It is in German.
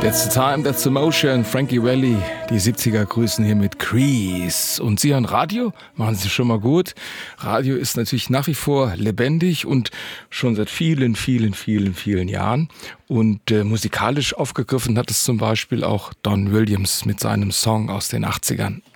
That's the time, that's the motion. Frankie Valli, die 70er grüßen hier mit Crease. Und Sie hören Radio? Machen Sie schon mal gut. Radio ist natürlich nach wie vor lebendig und schon seit vielen Jahren. Und musikalisch aufgegriffen hat es zum Beispiel auch Don Williams mit seinem Song aus den 80ern.